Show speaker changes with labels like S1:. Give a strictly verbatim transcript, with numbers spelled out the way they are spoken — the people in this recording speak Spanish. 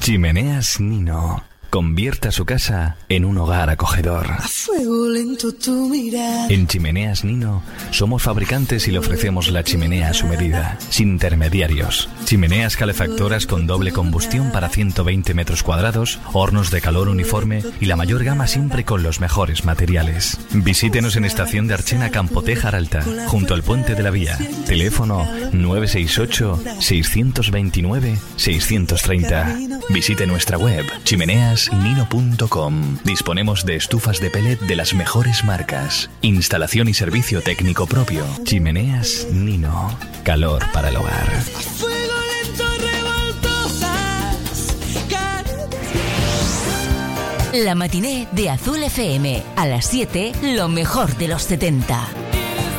S1: Chimeneas Nino. Convierta su casa en un hogar acogedor.
S2: A fuego lento tu mirada.
S1: En Chimeneas Nino somos fabricantes y le ofrecemos la chimenea a su medida, sin intermediarios. Chimeneas calefactoras con doble combustión para ciento veinte metros cuadrados, hornos de calor uniforme y la mayor gama siempre con los mejores materiales. Visítenos en Estación de Archena, Campotejar Alta, junto al Puente de la Vía. Teléfono nueve seis ocho, seis dos nueve, seis tres cero. Visite nuestra web chimeneas nino punto com. Disponemos de estufas de pellet de las mejores marcas. Instalación y servicio técnico propio. Chimeneas Nino. Calor para el hogar.
S3: La matiné de Azul F M. A las siete, lo mejor de los setenta.